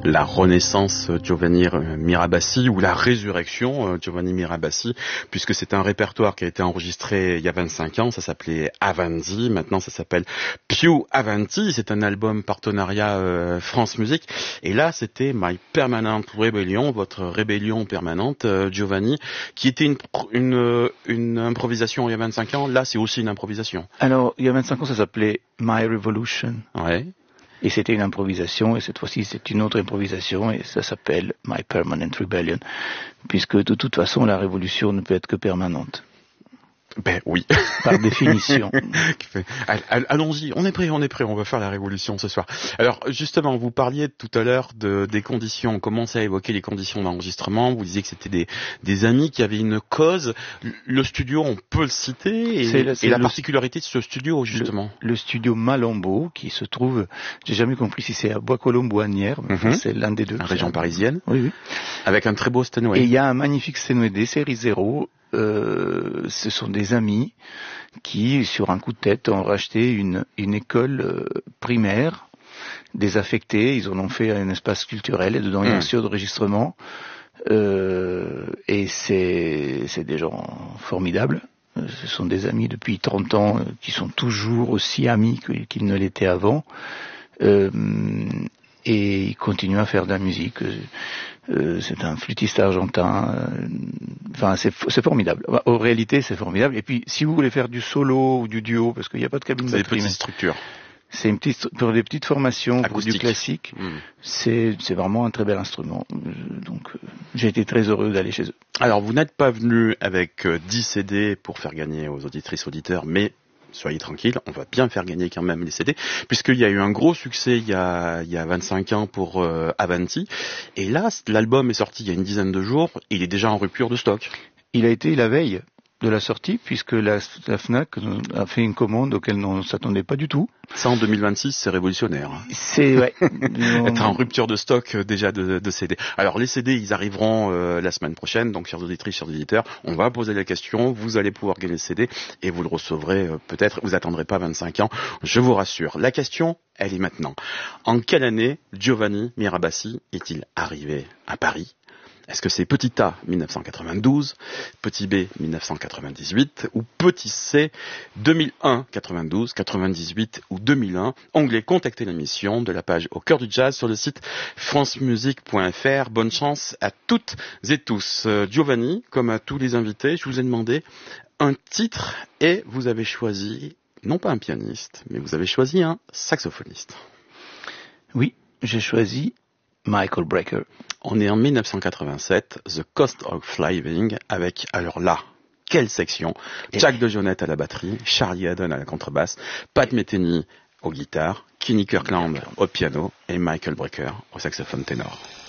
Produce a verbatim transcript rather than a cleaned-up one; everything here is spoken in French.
la renaissance Giovanni Mirabassi ou la résurrection Giovanni Mirabassi, puisque c'est un répertoire qui a été enregistré il y a vingt-cinq ans, ça s'appelait Avanti, maintenant ça s'appelle Più Avanti, c'est un album partenariat euh, France Musique, et là c'était My Permanent Rebellion, votre rébellion permanente, euh, Giovanni, qui était une, une, une improvisation il y a vingt-cinq ans, là c'est aussi une improvisation. Alors il y a vingt-cinq ans ça s'appelait My Revolution. Ouais. Et c'était une improvisation, et cette fois-ci c'est une autre improvisation, et ça s'appelle My Permanent Rebellion, puisque de toute façon la révolution ne peut être que permanente. Ben oui. Par définition. Allons-y, on est prêt, on est prêt, on va faire la révolution ce soir. Alors justement, vous parliez tout à l'heure de, des conditions, on commençait à évoquer les conditions d'enregistrement, vous disiez que c'était des, des amis qui avaient une cause. Le studio, on peut le citer, et, c'est le, c'est et la le, particularité de ce studio justement. Le, le studio Malombo, qui se trouve, j'ai jamais compris si c'est à Bois-Colombes ou à Nières, mais mm-hmm. c'est l'un des deux. La région parisienne. Oui, oui. Avec un très beau Steinway. Et il y a un magnifique Steinway D, série zéro. Euh, ce sont des amis qui, sur un coup de tête, ont racheté une, une école euh, primaire désaffectée. Ils en ont fait un espace culturel et dedans il y a un studio d'enregistrement. Euh, et c'est, c'est des gens formidables. Ce sont des amis depuis trente ans euh, qui sont toujours aussi amis que, qu'ils ne l'étaient avant. Euh, et ils continuent à faire de la musique. Euh, c'est un flûtiste argentin. Euh, enfin, c'est, c'est formidable. En réalité, c'est formidable. Et puis, si vous voulez faire du solo ou du duo, parce qu'il n'y a pas de cabine de batterie, c'est des petites structures. C'est une petite, pour des petites formations, acoustique. Pour du classique. Mmh. C'est, c'est vraiment un très bel instrument. Donc, euh, j'ai été très heureux d'aller chez eux. Alors, vous n'êtes pas venu avec euh, dix C D pour faire gagner aux auditrices auditeurs, mais soyez tranquilles, on va bien faire gagner quand même les C D, puisqu'il y a eu un gros succès il y a, il y a vingt-cinq ans pour euh, Avanti, et là, l'album est sorti il y a une dizaine de jours, il est déjà en rupture de stock. Il a été la veille de la sortie, puisque la, la Fnac a fait une commande auquel on ne s'attendait pas du tout. Ça, en deux mille vingt-six, c'est révolutionnaire. C'est, ouais. Être en rupture de stock, euh, déjà, de, de C D. Alors, les C D, ils arriveront euh, la semaine prochaine, donc, chers auditrices, chers auditeurs, on va poser la question, vous allez pouvoir gagner le C D, et vous le recevrez, euh, peut-être, vous attendrez pas vingt-cinq ans, je vous rassure. La question, elle est maintenant. En quelle année Giovanni Mirabassi est-il arrivé à Paris ? Est-ce que c'est petit A, dix-neuf cent quatre-vingt-douze, petit B, dix-neuf cent quatre-vingt-dix-huit, ou petit C, deux mille un, quatre-vingt-douze, quatre-vingt-dix-huit ou deux mille un? Onglet Contacter l'émission de la page Au cœur du jazz sur le site francemusique point f r. Bonne chance à toutes et tous. Euh, Giovanni, comme à tous les invités, je vous ai demandé un titre et vous avez choisi, non pas un pianiste, mais vous avez choisi un saxophoniste. Oui, j'ai choisi Michael Brecker. On est en dix-neuf cent quatre-vingt-sept, The Cost of Living, avec, alors là, quelle section, Jack DeJohnette à la batterie, Charlie Haddon à la contrebasse, Pat Metheny au guitare, Kenny Kirkland au piano et Michael Brecker au saxophone ténor.